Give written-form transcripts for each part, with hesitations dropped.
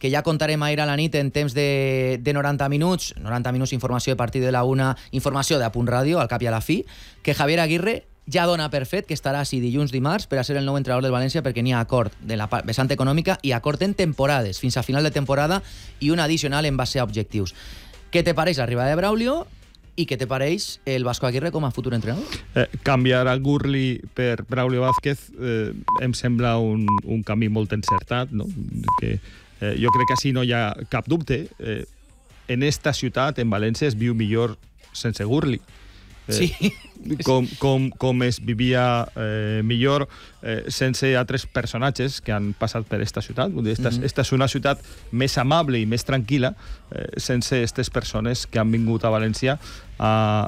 que ja contarem ahir a la nit en temps de 90 minuts, 90 minuts informació de partit de la una, informació de Punt Ràdio, al cap i a la fi, que Javier Aguirre ja dona per fet que estarà així dilluns, dimarts, per a ser el nou entrenador del València, perquè n'hi ha acord de la vessant econòmica i acord en temporades, fins a final de temporada, i un addicional en base a objectius. Què te pareix l'arribada de Braulio i què te pareix el Vasco Aguirre com a futur entrenador? Canviar a Gurli per Braulio Vázquez em sembla un camí molt encertat, no? Que jo crec que així no hi ha cap dubte. En esta ciutat, en València, es viu millor sense Gurli. Sí. Com es vivia millor sense altres personatges que han passat per esta ciutat. Esta és una ciutat més amable i més tranquil·la sense aquestes persones que han vingut a València a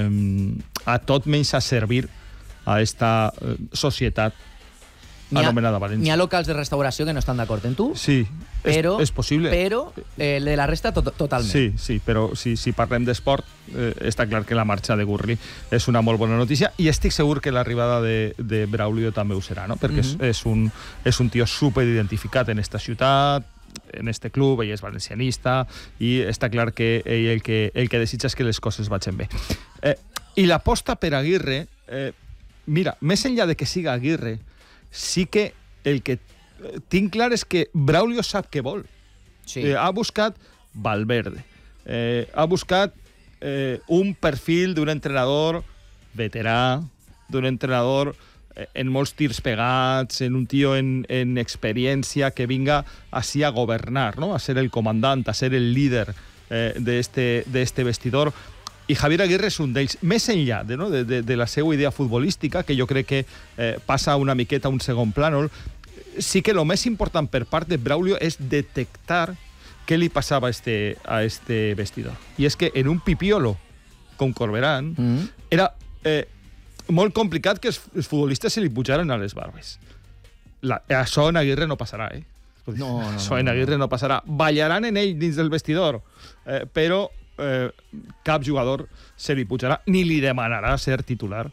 tot menys a servir a esta societat anomenada València. N'hi ha locals de restauració que no estan d'acord amb tu? Sí, és possible. Però de la resta totalment. Sí, però si parlem d'esport, està clar que la marxa de Gurli és una molt bona notícia i estic segur que l'arribada de Braulio també ho serà, no? Perquè és un tio superidentificat en esta ciutat, en este club, ell és valencianista i està clar que ell el que desitja és que les coses vagin bé. I l'aposta per Aguirre, mira, més enllà de que siga Aguirre, sí que el que tinc clar és que Braulio sap què vol. Sí. Ha buscat Valverde. Ha buscat un perfil d'un entrenador veterà, d'un entrenador en molts tirs pegats, en un tio en experiència que vinga així a governar, ¿no? A ser el comandant, a ser el líder de este vestidor. I Javier Aguirre és un d'ells, més enllà de la seva idea futbolística, que jo crec que passa una miqueta a un segon plànol. Sí que el més important per part de Braulio és detectar què li passava a este vestidor. I és que en un pipiolo com Corberán era molt complicat que els futbolistes se li pujaren a les barbes. Això en Aguirre no passarà, Això en Aguirre no passarà. Ballaran en ell dins del vestidor, però cap jugador se li pujarà ni li demanarà ser titular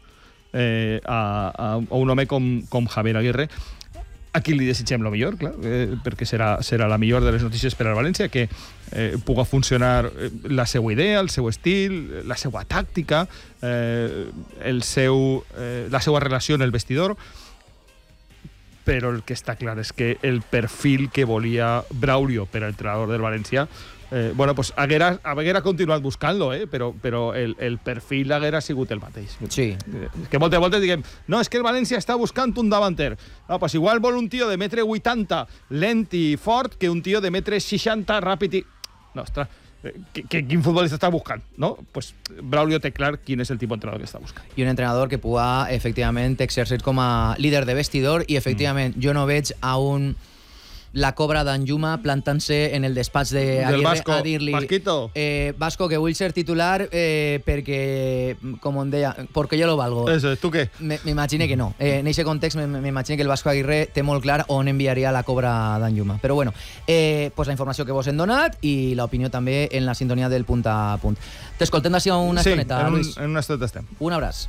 a un home com Javier Aguirre, a qui li desitgem el millor, clar, perquè serà la millor de les notícies per al València, que pugui funcionar la seva idea, el seu estil, la seva tàctica, la seva relació en el vestidor. Però el que està clar és que el perfil que volia Braulio per al entrenador del València haguera continuat buscant-lo, però el perfil haguera sigut el mateix. Sí. Que moltes voltes diguem, no, és que el València està buscant un davanter. Pues igual vol un tio de 1,80 m, lent i fort, que un tio de 1,60 m, ràpid i... No, ostres, quin futbolista està buscant, no? Pues Braulio té clar quin és el tipus d'entrenador que està buscant. I un entrenador que pugui, efectivament, exercir com a líder de vestidor i, efectivament, jo no veig a la cobra d'Anjuma plantant-se en el despatx d'Aguirre a dir-li Vasco, que vull ser titular perquè, com em deia, perquè jo lo valgo. Tu què? M'imagino que no. En aquest context m'imagino que el Vasco Aguirre té molt clar on enviaria la cobra d'Anjuma. Però bueno, pues la informació que vos hem donat i l'opinió també en la sintonia del Punt a Punt. T'escoltem d'ací una estoneta, Luis? Sí, en una estoneta estem. Un abraç.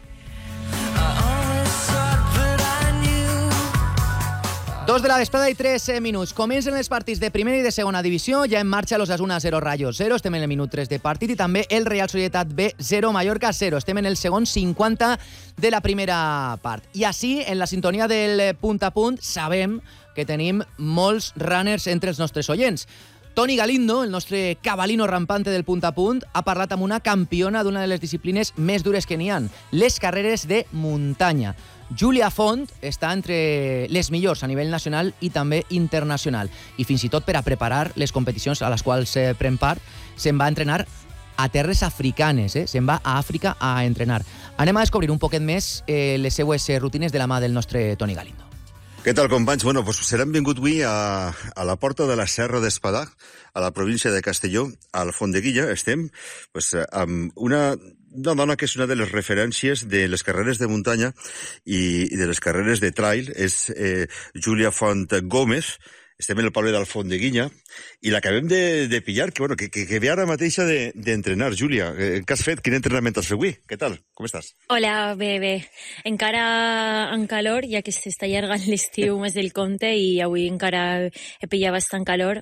Dos de la vesprada i 3 minuts. Comencen els partits de primera i de segona divisió. Ja en marxa l'Osasuna 0, Rayo 0. Estem en el minut 3 de partit i també el Real Societat B 0, Mallorca 0. Estem en el segon 50 de la primera part. I així, en la sintonia del Punt a Punt, sabem que tenim molts runners entre els nostres oients. Toni Galindo, el nostre cabalino rampante del Punt a Punt, ha parlat amb una campiona d'una de les disciplines més dures que n'hi ha, les carreres de muntanya. Júlia Font està entre les millors a nivell nacional i també internacional. I fins i tot per a preparar les competicions a les quals pren part, se'n va a entrenar a terres africanes, se'n va a Àfrica a entrenar. Anem a descobrir un poquet més les seues rutines de la mà del nostre Toni Galindo. Què tal, companys? Bueno, pues serem vingut avui a la porta de la Serra d'Espadà, a la província de Castelló, al Alfondeguilla. Estem amb una dona que és una de les referències de les carreres de muntanya i de les carreres de trail. És Júlia Font Gómez. Estem en el poble d'Alfondeguilla i l'acabem de pillar, que ve ara mateixa d'entrenar. Júlia, què has fet? Quin entrenament has fet avui? Què tal? Com estàs? Hola, bé. Encara en calor, ja que s'està allargant l'estiu més del compte i avui encara he pillat bastant calor.